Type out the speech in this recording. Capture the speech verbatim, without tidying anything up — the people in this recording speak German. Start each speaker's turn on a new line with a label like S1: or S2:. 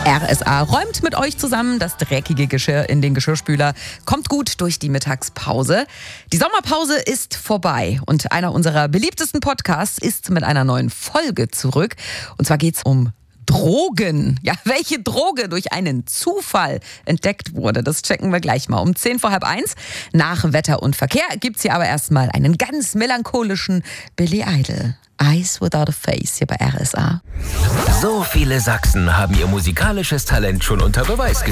S1: R S A räumt mit euch zusammen das dreckige Geschirr in den Geschirrspüler. Kommt gut durch die Mittagspause. Die Sommerpause ist vorbei und einer unserer beliebtesten Podcasts ist mit einer neuen Folge zurück. Und zwar geht's um Drogen. Ja, welche Droge durch einen Zufall entdeckt wurde, das checken wir gleich mal um zehn vor halb eins. Nach Wetter und Verkehr gibt's hier aber erstmal einen ganz melancholischen Billy Idol. Eyes Without a Face hier bei R S A.
S2: So viele Sachsen haben ihr musikalisches Talent schon unter Beweis gestellt.